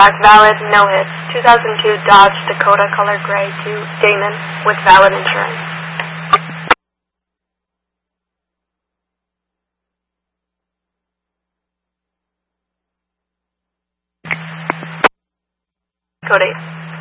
Black valid, no hits. 2002 Dodge Dakota color gray to Damon with valid insurance. Code 8.